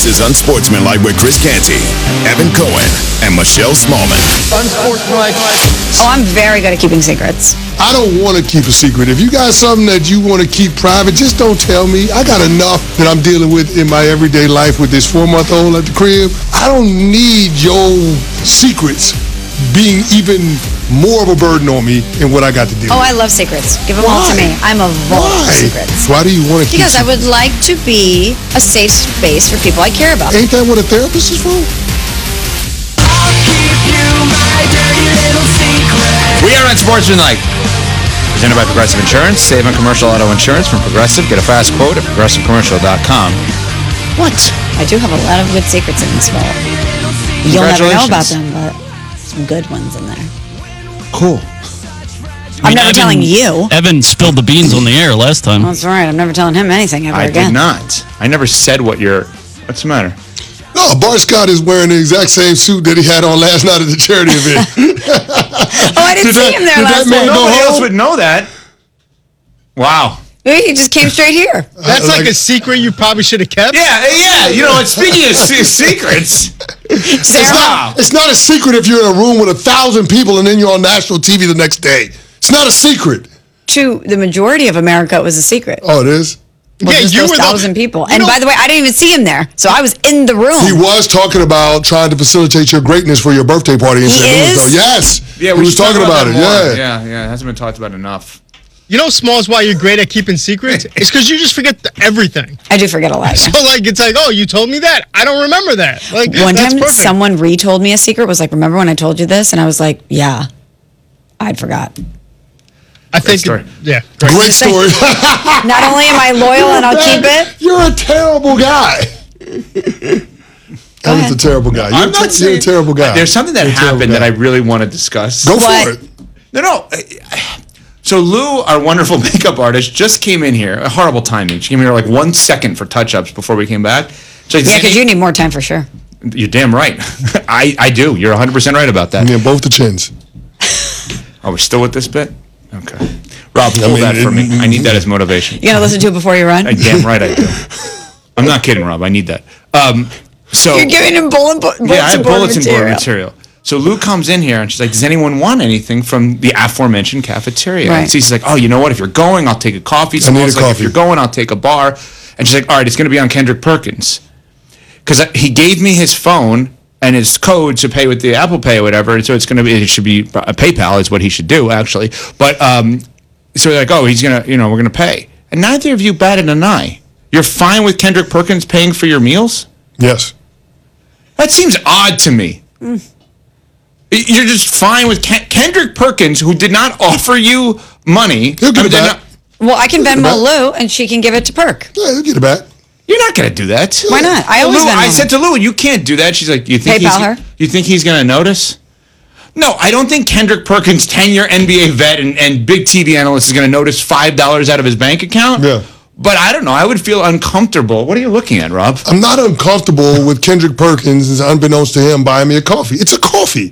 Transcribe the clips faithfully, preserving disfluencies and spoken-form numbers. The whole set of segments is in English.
is Unsportsmanlike with Chris Canty, Evan Cohen, and Michelle Smallman. Unsportsmanlike. Oh, I'm very good at keeping secrets. I don't want to keep a secret. If you got something that you want to keep private, just don't tell me. I got enough that I'm dealing with in my everyday life with this four-month-old at the crib. I don't need your secrets being even more of a burden on me than what I got to deal Oh, with. I love secrets. Give them Why? all to me. I'm a vault of Why? secrets. Why do you want to keep Because I secrets? would like to be a safe space for people I care about. Ain't that what a therapist is for? We are Unsportsmanlike. Presented by Progressive Insurance. Save on commercial auto insurance from Progressive. Get a fast quote at progressive commercial dot com. What? I do have a lot of good secrets in this vault. You'll never know about Congratulations. them, but some good ones in there. Cool. I'm never Evan- telling you. Evan spilled the beans on the air last time. That's right. I'm never telling him anything ever I again. did not. I never said what you're... What's the matter? No, Bart Scott is wearing the exact same suit that he had on last night at the charity event. Oh, I didn't Did see that- him there did that last man night. go Nobody else home? would know that. Wow. He just came straight here. That's Uh, like, like- a secret you probably should have kept. Yeah, yeah. You know what? Speaking of se- secrets... Sarah, Wow. It's not a secret if you're in a room with a thousand people and then you're on national T V the next day. It's not a secret. to the majority of America, it was a secret. Oh, it is? Well, Yeah, just you those were the- thousand people. you And know- by the way, I didn't even see him there, so I was in the room. He was talking about trying to facilitate your greatness for your birthday party in He Saint Louis, is? though. Yes. Yeah, he we was should talk talking about, that it. more. Yeah. Yeah, yeah. It hasn't been talked about enough. You know, Smalls, why you're great at keeping secrets? It's because you just forget the, everything. I do forget a lot. So, like, it's like, oh, you told me that. I don't remember that. Like, One that's time, perfect. someone retold me a secret. Was like, "Remember when I told you this?" And I was like, "Yeah, I'd forgot." I think, story. yeah. Great Just like- story. Not only am I loyal and I'll keep it. You're a terrible guy. That was ahead. a terrible guy. You're, I'm a not te- saying... you're a terrible guy. There's something that You're a terrible happened that I guy. really want to discuss. Go What? for it. No, no. I- So Lou, our wonderful makeup artist, just came in here. A horrible timing. She came here like one second for touch-ups before we came back. So Yeah, because you need more time for sure. You're damn right. I, I do. You're one hundred percent right about that. Yeah, both the chins. Are we still with this bit? Okay. Rob, pull mean, that for me. it- I need that as motivation. You gonna listen to it before you run? I damn right I do. I'm not kidding, Rob. I need that. Um, so You're giving him bullet, bu- yeah, I have bulletin board bulletin board material. material. So Lou comes in here and she's like, "Does anyone want anything from the aforementioned cafeteria?" Right. And she's like, "Oh, you know what? If you're going, I'll take a coffee." I Someone need else a like, "If coffee." you're going, I'll take a bar." And she's like, "All right, it's going to be on Kendrick Perkins," because he gave me his phone and his code to pay with the Apple Pay or whatever. And so it's going to be, it should be a PayPal is what he should do actually. But um, so they're like, "Oh, he's gonna, you know, we're gonna pay." And neither of you batted an eye. You're fine with Kendrick Perkins paying for your meals? Yes. That seems odd to me. You're just fine with Ken- Kendrick Perkins, who did not offer you money. He'll give I mean, it they're back. not- Well, I can Venmo back. Lou, and she can give it to Perk. Yeah, he'll get it back. You're not going to do that. Why not? I always Lou, Venmo I her. said to Lou, you can't do that. She's like, you think he's, PayPal her? you think he's going to notice? No, I don't think Kendrick Perkins, ten-year N B A vet and, and big T V analyst, is going to notice five dollars out of his bank account. Yeah. But I don't know. I would feel uncomfortable. What are you looking at, Rob? I'm not uncomfortable with Kendrick Perkins, unbeknownst to him, buying me a coffee. It's a coffee.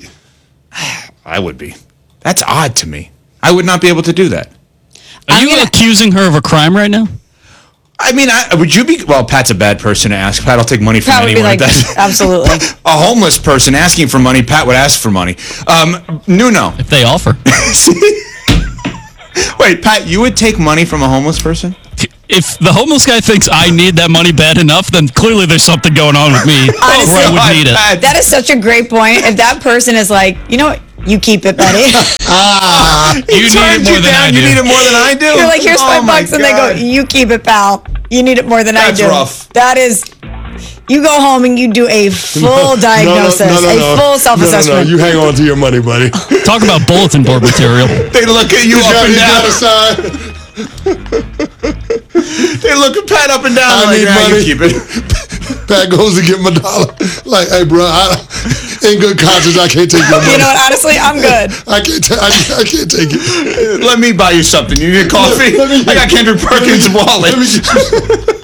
I would be. That's odd to me. I would not be able to do that. Are I'm you gonna- accusing her of a crime right now? I mean, I, would you be... Well, Pat's a bad person to ask. Pat will take money from Pat would be anyone. like, That- absolutely. A homeless person asking for money, Pat would ask for money. Um, Nuno. If they offer. Wait, Pat, you would take money from a homeless person? If the homeless guy thinks I need that money bad enough, then clearly there's something going on with me Honestly, where I would need it. Pat, That is such a great point. If that person is like, you know what, you keep it, Betty. You need turned it more you than down. I You do. need it more than I do? You're like, here's Oh five my bucks, and they go, God. you keep it, pal. You need it more than That's I do. rough. That is, you go home and you do a full diagnosis, no, no, no, no. a full self-assessment. No, no, no. You hang on to your money, buddy. Talk about bulletin board material. They look at you He's up got- and he's got down. a sign. They look at Pat up and down. I like, need yeah, money. you keep it. Pat goes to get my dollar. Like, hey, bro, I, in good conscience, I can't take your money. You know what? Honestly, I'm good. I can't. Ta- I, I can't take it. Let me buy you something. You need coffee? Let me- I got Kendrick Perkins' wallet. Let me get-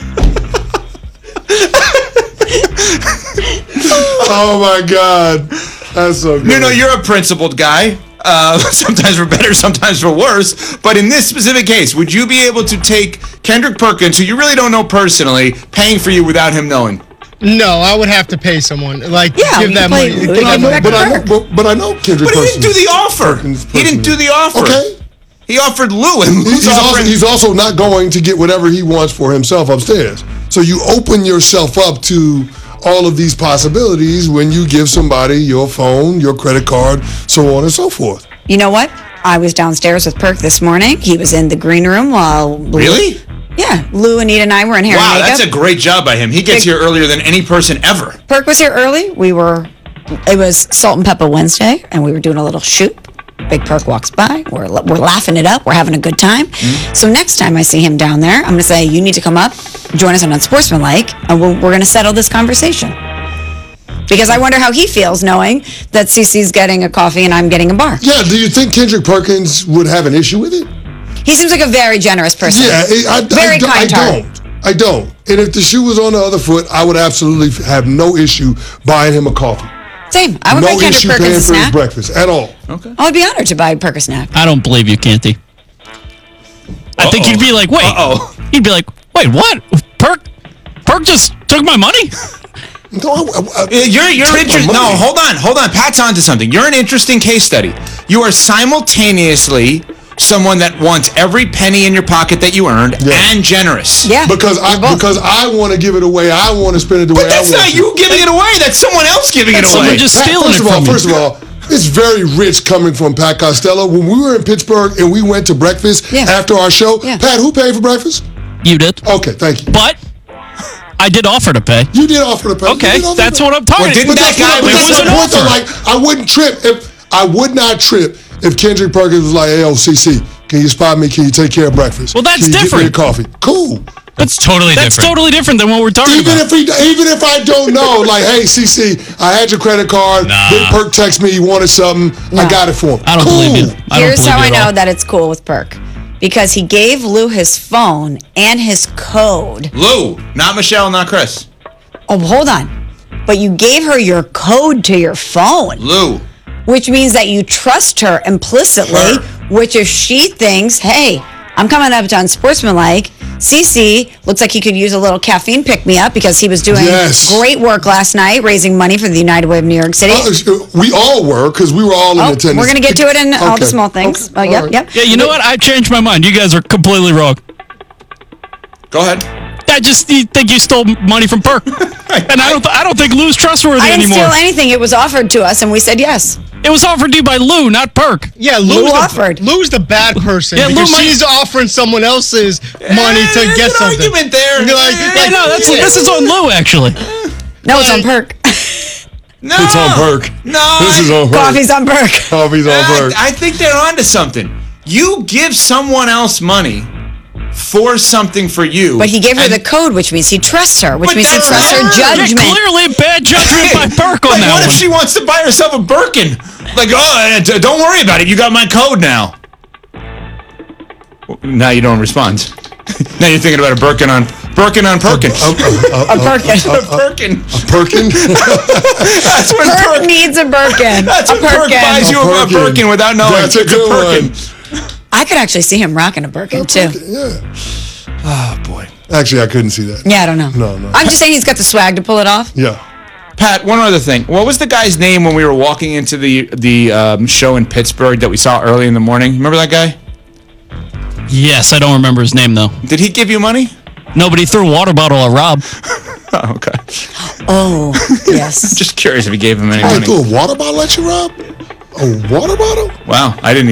oh my God, that's so good. No, no, you're a principled guy. Uh, sometimes for better, sometimes for worse. But in this specific case, would you be able to take Kendrick Perkins, who you really don't know personally, paying for you without him knowing? No, I would have to pay someone. Like, Yeah, give you that play- money. you give But I that know, money. but I know, but, but I know Kendrick But he didn't do Perkins. the offer. Perkins He didn't do the offer. Okay. He offered Lou, and He's, Lou's he's also, offering. he's also not going to get whatever he wants for himself upstairs. So you open yourself up to all of these possibilities when you give somebody your phone, your credit card, so on and so forth. You know what? I was downstairs with Perk this morning. He was in the green room while Lou, Really? Yeah, Lou, Anita, and I were in hair Wow, and makeup. that's a great job by him. He gets Big- here earlier than any person ever. Perk was here early. We were. It was Salt and Pepper Wednesday, and we were doing a little shoot. Big Perk walks by. We're we're laughing it up. We're having a good time. Mm-hmm. So next time I see him down there, I'm going to say, you need to come up, join us on Unsportsmanlike, and we're, we're going to settle this conversation. Because I wonder how he feels knowing that Cece's getting a coffee and I'm getting a bar. Yeah, do you think Kendrick Perkins would have an issue with it? He seems like a very generous person. Yeah, I, I, Very I, do- I kind heart. don't. I don't. And if the shoe was on the other foot, I would absolutely have no issue buying him a coffee. Same. I would No buy Kendrick issue Perkins paying a for his snack. breakfast at all. I would be honored to buy Perk a snack. I don't believe you, Canty. I think you'd be like, wait. Uh-oh. You'd be like, wait, what? Perk? Perk just took my money? No, I, I, Uh, You're you're Took my interesting. No, money. hold on, hold on. Pat's onto something. You're an interesting case study. You are simultaneously someone that wants every penny in your pocket that you earned Yeah. and generous. Yeah. because I You're both. because I want to give it away. I want to spend it the way But that's I want not to. you giving it away. That's someone else giving That's it away. someone just Pat, stealing first it of all, from you. first of all, it's very rich coming from Pat Costello. When we were in Pittsburgh and we went to breakfast Yeah. after our show, Yeah. Pat, who paid for breakfast? You did. Okay, thank you. But I did offer to pay. You did offer to pay. You Okay, did offer that's to pay. what I'm talking Well, didn't about. that guy- But it that's was the an point, though. offer. Like, I wouldn't trip if I would not trip if Kendrick Perkins was like, "Hey, yo, C C, can you spot me? Can you take care of breakfast? Well, that's can you different. Get me a coffee. Cool. That's totally That's different. totally different than what we're talking Even about. if he, even if I don't know, like, hey, C C, I had your credit card. Nah. Big Perk text me, he wanted something. I No. got it for him. I don't cool. believe you. I don't Here's believe how you I at know all. that it's cool with Perk. Because he gave Lou his phone and his code. Lou, not Michelle, not Chris. Oh, hold on. But you gave her your code to your phone, Lou. which means that you trust her implicitly, Her. which if she thinks, hey, I'm coming up to Unsportsmanlike, Cece looks like he could use a little caffeine pick-me-up because he was doing Yes. great work last night, raising money for the United Way of New York City. Uh, we all were, because we were all in Oh, attendance. we're going to get to it in all the Okay. small things. Okay. Oh, All yep, right. yep. Yeah, you know what? I changed my mind. You guys are completely wrong. Go ahead. I just you think you stole money from Perk, and I don't. I don't think Lou's trustworthy I didn't anymore. steal anything. It was offered to us, and we said yes. It was offered to you by Lou, not Perk. Yeah, Lou Lou's the, offered. Lou's the bad person Yeah, Lou because might- she's offering someone else's money to there's get an something. argument there. You're like, Yeah, Yeah, like, no, that's yeah. this is on Lou actually. No, it's on Like- Perk. No. It's on Perk. No. This is I- on Perk. Coffee's on Perk. Coffee's on I, Perk. I think they're onto something. You give someone else money for something for you. But he gave her and- the code, which means he trusts her, which But means he that's trusts her not her. Yeah, judgment. clearly bad judgment by Perk on like, that what one. if she wants to buy herself a Birkin? Like, oh, uh, d- don't worry about it. You got my code now. Well, now you don't respond. Now you're thinking about a Birkin on Birkin on Perkin. Uh, uh, uh, A Birkin. a Birkin. Perkin. That's when Perk Perk. needs a Birkin. That's a when Perk Birkin. buys you a, a Birkin. Birkin without knowing That's a it's a good Birkin. one. I could actually see him rocking a Birkin too. Yeah. Oh boy. Actually, I couldn't see that. Yeah, I don't know. No, no. I'm just saying he's got the swag to pull it off. Yeah. Pat, one other thing. What was the guy's name when we were walking into the the um, show in Pittsburgh that we saw early in the morning? Remember that guy? Yes, I don't remember his name though. Did he give you money? Nobody threw a water bottle at Rob. Oh, okay. Oh, yes. Just curious if he gave him any I money. threw a water bottle at you, Rob? A water bottle? Wow, I didn't even